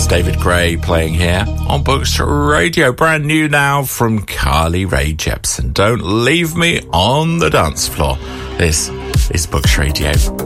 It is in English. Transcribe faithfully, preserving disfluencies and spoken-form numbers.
David Gray playing here on Books Radio. Brand new now from Carly Rae Jepsen. Don't leave me on the dance floor. This is Books Radio.